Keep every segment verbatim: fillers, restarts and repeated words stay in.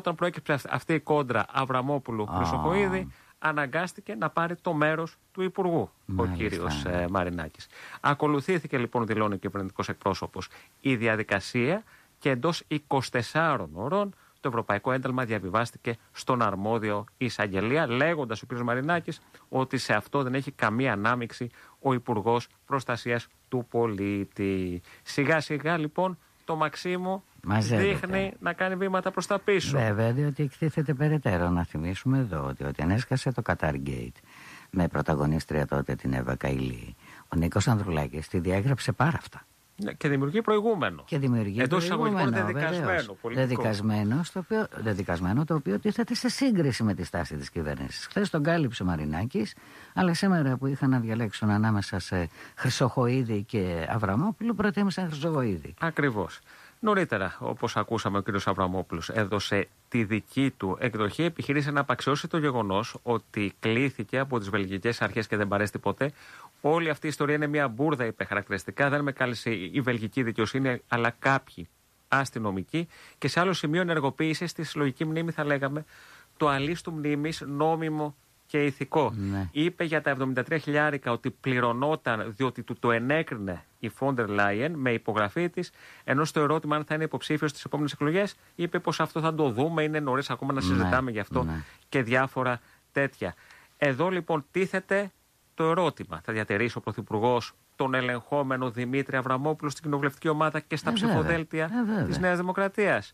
όταν προέκυψε αυτή η κόντρα Αβραμόπουλου-Χρυσοχοΐδη, oh. αναγκάστηκε να πάρει το μέρος του Υπουργού, Μάλιστα. ο κύριος ε, Μαρινάκης. Ακολουθήθηκε λοιπόν, δηλώνει ο κυβερνητικός εκπρόσωπος, η διαδικασία και εντός είκοσι τεσσάρων ώρων το ευρωπαϊκό ένταλμα διαβιβάστηκε στον αρμόδιο εισαγγελία, λέγοντας ο κ. Μαρινάκης ότι σε αυτό δεν έχει καμία ανάμειξη ο Υπουργός Προστασίας του Πολίτη. Σιγά σιγά λοιπόν το Μαξίμου Μαζεύεται. δείχνει να κάνει βήματα προς τα πίσω. Βέβαια, διότι εκτίθεται περαιτέρω. Να θυμίσουμε εδώ ότι όταν έσκασε το Qatar Gate με πρωταγωνίστρια τότε την Εύα Καηλή, ο Νίκος Ανδρουλάκης τη διέγραψε πάρα αυτά. Και δημιουργεί προηγούμενο. Και δημιουργεί εντός προηγούμενο. Δεδικασμένο, δεδικασμένο, στο οποίο, δεδικασμένο, το οποίο τίθεται σε σύγκριση με τη στάση της κυβέρνησης. Χθες τον κάλυψε ο Μαρινάκης, αλλά σήμερα που είχαν να διαλέξουν ανάμεσα σε Χρυσοχοΐδη και Αβραμόπουλο, προτίμησαν Χρυσοχοΐδη. Ακριβώς. Νωρίτερα, όπως ακούσαμε, ο κ. Αβραμόπουλος έδωσε τη δική του εκδοχή, επιχείρησε να απαξιώσει το γεγονός ότι κλήθηκε από τις βελγικές αρχές και δεν παρέστη ποτέ. Όλη αυτή η ιστορία είναι μια μπουρδα, είπε χαρακτηριστικά. Δεν με κάλεσε η βελγική δικαιοσύνη, αλλά κάποιοι αστυνομικοί. Και σε άλλο σημείο ενεργοποίησε στη συλλογική μνήμη, θα λέγαμε, το αλίστου μνήμης νόμιμο και ηθικό. Ναι. Είπε για τα εβδομήντα τρία χιλιάρικα ότι πληρωνόταν διότι του το ενέκρινε η Φόντερ Λάιεν με υπογραφή της, ενώ στο ερώτημα αν θα είναι υποψήφιος στις επόμενες εκλογές, είπε πως αυτό θα το δούμε, είναι νωρίς ακόμα να συζητάμε ναι. γι' αυτό ναι. και διάφορα τέτοια. Εδώ λοιπόν τίθεται το ερώτημα. Θα διατηρήσει ο Πρωθυπουργός τον ελεγχόμενο Δημήτρη Αβραμόπουλο στην κοινοβουλευτική ομάδα και στα ε, ψηφοδέλτια ε, της Νέας Δημοκρατίας?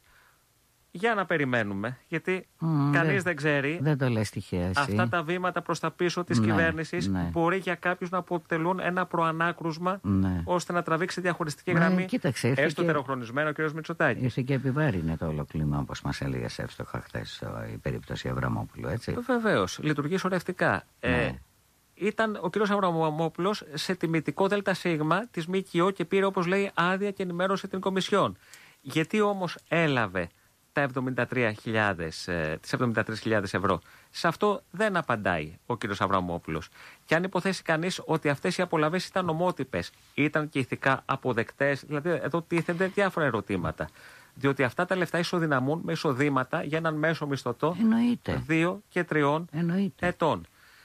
Για να περιμένουμε, γιατί mm, κανείς δε, δεν ξέρει. Δεν το λες τυχαία εσύ. Αυτά τα βήματα προς τα πίσω της ναι, κυβέρνησης ναι. μπορεί για κάποιους να αποτελούν ένα προανάκρουσμα ναι. ώστε να τραβήξει διαχωριστική ναι, γραμμή. Κοίταξε, έστω και... τεροχρονισμένο ο κ. Μητσοτάκης. Ήρθε και επιβάρυνε το όλο κλίμα, όπως μας έλεγε εύστοχα χθες η περίπτωση Αβραμόπουλου, έτσι. Βεβαίως, λειτουργεί σωρευτικά. Ναι. Ε, ήταν ο κ. Αβραμόπουλος σε τιμητικό ΔΣ της ΜΚΟ και πήρε, όπως λέει, άδεια και ενημέρωσε την Κομισιόν. Γιατί όμως έλαβε τα εβδομήντα τρία χιλιάδες, ε, τις εβδομήντα τρεις χιλιάδες ευρώ? Σε αυτό δεν απαντάει ο κ. Αβραμόπουλος. Και αν υποθέσει κανείς ότι αυτές οι απολαβές ήταν ομότυπες, ήταν και ηθικά αποδεκτές, δηλαδή εδώ τίθενται διάφορα ερωτήματα. Διότι αυτά τα λεφτά ισοδυναμούν με εισοδήματα για έναν μέσο μισθωτό Εννοείται. δύο και τριών Εννοείται. ετών.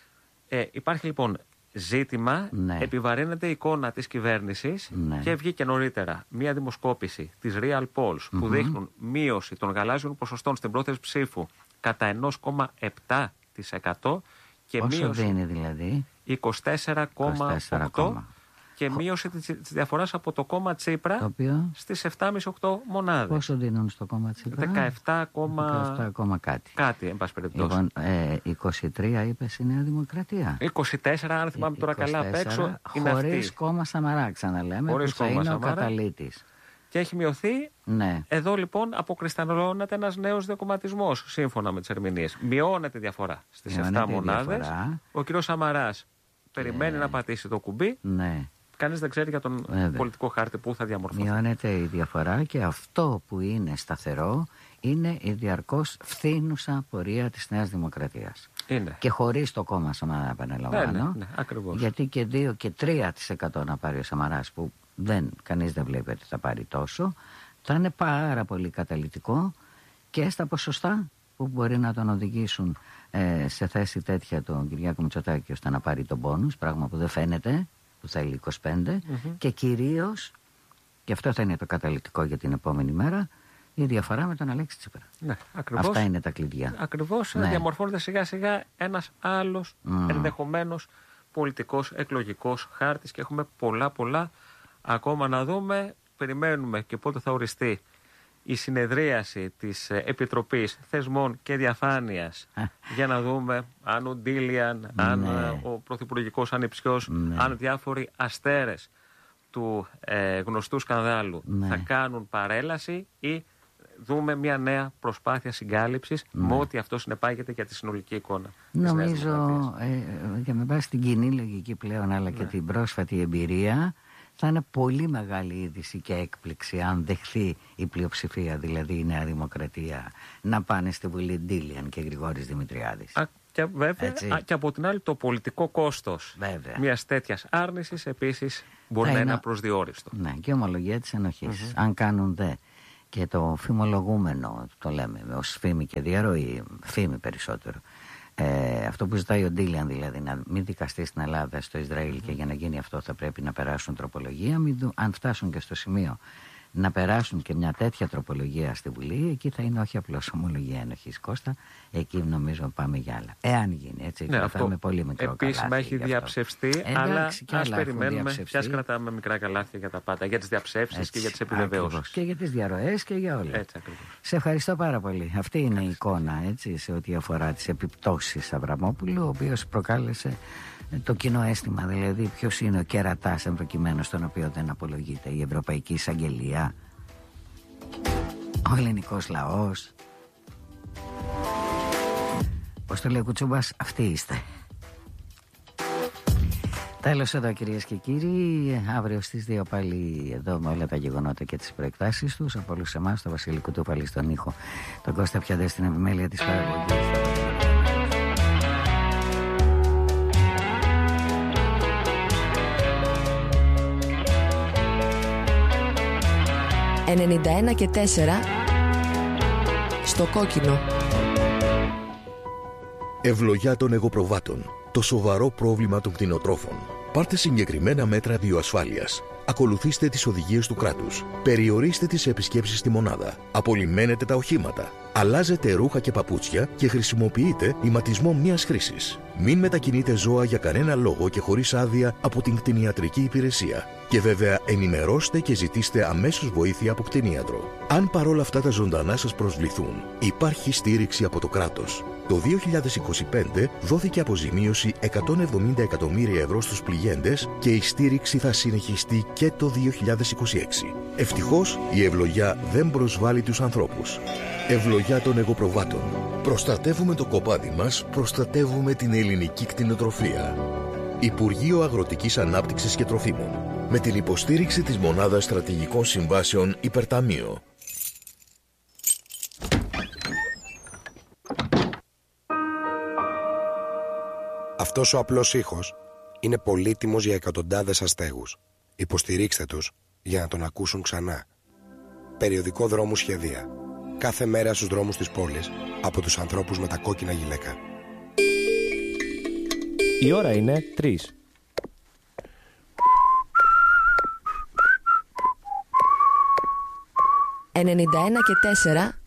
Ε, υπάρχει λοιπόν ζήτημα, ναι. επιβαρύνεται η εικόνα της κυβέρνησης ναι. και βγήκε νωρίτερα μια δημοσκόπηση της Real Polls mm-hmm. που δείχνουν μείωση των γαλάζιων ποσοστών στην πρόθεση ψήφου κατά ένα κόμμα επτά τοις εκατό και πόσο μείωση δίνει δηλαδή? είκοσι τέσσερα κόμμα οκτώ τοις εκατό και μείωση της διαφοράς από το κόμμα Τσίπρα οποίο... στις επτά κόμμα πέντε οκτώ μονάδες. Πόσο δίνουν στο κόμμα Τσίπρα? δεκαεπτά, δεκαεπτά κάτι. Κάτι, εν πάση περιπτώσει. Λοιπόν, ε, είκοσι τρία είπε η Νέα Δημοκρατία. είκοσι τέσσερα, αν θυμάμαι τώρα καλά απ' έξω. Χωρίς κόμμα Σαμαρά, ξαναλέμε, χωρίς που θα είναι Σαμαρά. Ο καταλήτης. Και έχει μειωθεί. Ναι. Εδώ λοιπόν αποκρισταλώνεται ένας νέος διακομματισμός, σύμφωνα με τις ερμηνείες. Μειώνεται η διαφορά στις Μειώνεται επτά μονάδες. Ο κ. Σαμαράς και... περιμένει να πατήσει το κουμπί. Ναι. Κανείς δεν ξέρει για τον Βέβαια. πολιτικό χάρτη που θα διαμορφωθεί. Μειώνεται η διαφορά και αυτό που είναι σταθερό είναι η διαρκώς φθήνουσα πορεία της Νέας Δημοκρατίας. Είναι. Και χωρίς το κόμμα Σαμαρά, επαναλαμβάνω. Ναι, ναι, ναι, ακριβώς. Γιατί και δύο και τρία τοις εκατό να πάρει ο Σαμαράς, που δεν, κανείς δεν βλέπει ότι θα πάρει τόσο, θα είναι πάρα πολύ καταλυτικό και στα ποσοστά που μπορεί να τον οδηγήσουν ε, σε θέση τέτοια τον Κυριάκο Μητσοτάκη ώστε να πάρει τον πόνους, πράγμα που δεν φαίνεται, που θέλει είκοσι πέντε mm-hmm. και κυρίως, και αυτό θα είναι το καταλυτικό για την επόμενη μέρα, η διαφορά με τον Αλέξη Τσίπρα. Ναι, ακριβώς. Αυτά είναι τα κλειδιά. Ακριβώς, ναι. Διαμορφώνεται σιγά σιγά ένας άλλος mm. ενδεχομένος πολιτικός εκλογικός χάρτης και έχουμε πολλά πολλά ακόμα να δούμε. Περιμένουμε και πότε θα οριστεί η συνεδρίαση της Επιτροπής Θεσμών και Διαφάνειας για να δούμε αν ο Ντίλιαν, ναι. αν ο πρωθυπουργικός ανιψιός, ναι. αν διάφοροι αστέρες του ε, γνωστού σκανδάλου ναι. θα κάνουν παρέλαση ή δούμε μια νέα προσπάθεια συγκάλυψης ναι. με ό,τι αυτό συνεπάγεται για τη συνολική εικόνα. Νομίζω, ε, για με βάση την κοινή λογική πλέον αλλά ναι. και την πρόσφατη εμπειρία, θα είναι πολύ μεγάλη είδηση και έκπληξη αν δεχθεί η πλειοψηφία, δηλαδή η Νέα Δημοκρατία, να πάνε στη Βουλή Ντίλιαν και Γρηγόρης Δημητριάδης. Α, και βέβαια, α, και από την άλλη το πολιτικό κόστος μιας τέτοιας άρνησης επίσης μπορεί θα να είναι προσδιορίστο. Ναι, και ομολογία της ενοχής. Mm-hmm. Αν κάνουν δε και το φημολογούμενο, το λέμε ως φήμη και διαρροή, φήμη περισσότερο. Ε, αυτό που ζητάει ο Ντίλιαν, δηλαδή να μην δικαστεί στην Ελλάδα, στο Ισραήλ, και για να γίνει αυτό θα πρέπει να περάσουν τροπολογία. Μην, αν φτάσουν και στο σημείο να περάσουν και μια τέτοια τροπολογία στη Βουλή, εκεί θα είναι όχι απλώς ομολογία ένοχης, Κώστα. Εκεί νομίζω πάμε για άλλα. Εάν γίνει έτσι, ναι, θα είμαι πολύ μικρό καλάθι. Επίσημα έχει διαψευστεί, εντάξει, αλλά ας περιμένουμε και ας κρατάμε μικρά καλάθια για τα πάντα. Για τις διαψεύσεις και για τις επιβεβαιώσεις. Και για τις διαρροές και για όλα. Έτσι ακριβώς. Σε ευχαριστώ πάρα πολύ. Αυτή είναι η εικόνα, έτσι, σε ό,τι αφορά τις επιπτώσεις Αβραμόπουλου, ο οποίος προκάλεσε το κοινό αίσθημα, δηλαδή ποιος είναι ο κερατάς εν στον οποίο δεν απολογείται η Ευρωπαϊκή Εισαγγελία, ο ελληνικός λαός. Πώς το λέει ο Κουτσούμπας, αυτοί είστε. Τέλος εδώ, κυρίες και κύριοι. Αύριο στις δύο πάλι εδώ με όλα τα γεγονότα και τις προεκτάσεις τους. Από όλους εμάς, τον Βασίλη Κουτούπαλη στον ήχο, τον Κώστα Πιαντέ στην επιμέλεια της παραγωγής. ενενήντα ένα και τέσσερα στο κόκκινο. Ευλογιά των εγωπροβάτων. Το σοβαρό πρόβλημα των κτηνοτρόφων. Πάρτε συγκεκριμένα μέτρα βιοασφάλειας. Ακολουθήστε τις οδηγίες του κράτους. Περιορίστε τις επισκέψεις στη μονάδα. Απολυμμένετε τα οχήματα. Αλλάζετε ρούχα και παπούτσια και χρησιμοποιείτε ηματισμό μίας χρήσης. Μην μετακινείτε ζώα για κανένα λόγο και χωρίς άδεια από την κτηνιατρική υπηρεσία. Και βέβαια ενημερώστε και ζητήστε αμέσως βοήθεια από κτηνίατρο. Αν παρόλα αυτά τα ζωντανά σας προσβληθούν, υπάρχει στήριξη από το κράτος. Το δύο χιλιάδες είκοσι πέντε δόθηκε αποζημίωση εκατόν εβδομήντα εκατομμύρια ευρώ στους πληγέντες και η στήριξη θα συνεχιστεί και το δύο χιλιάδες είκοσι έξι. Ευτυχώς η ευλογιά δεν προσβάλλει τους ανθρώπους. Ευλογιά των εγωπροβάτων. Προστατεύουμε το κοπάδι μας, προστατεύουμε την ελληνική κτηνοτροφία. Υπουργείο Αγροτικής Ανάπτυξης και Τροφίμων. Με την υποστήριξη της Μονάδας Στρατηγικών Συμβάσεων Υπερταμείο. Αυτός ο απλός ήχος είναι πολύτιμος για εκατοντάδες αστέγους. Υποστηρίξτε τους για να τον ακούσουν ξανά. Περιοδικό Δρόμου Σχεδία. Κάθε μέρα στους δρόμους της πόλης από τους ανθρώπους με τα κόκκινα γυλαίκα. Η ώρα είναι τρεις. ενενήντα ένα και τέσσερα